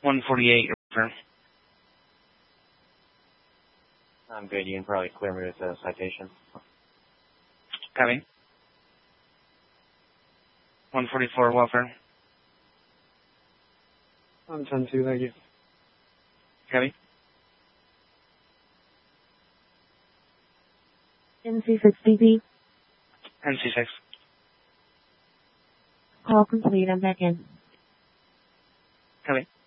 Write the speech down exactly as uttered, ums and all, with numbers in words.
one forty-eight, Roger. I'm good. You can probably clear me with a citation. Copy. one forty-four, welfare. I'm ten two, thank you. Copy. N C six D P. N C six. Call complete. I'm back in. Copy.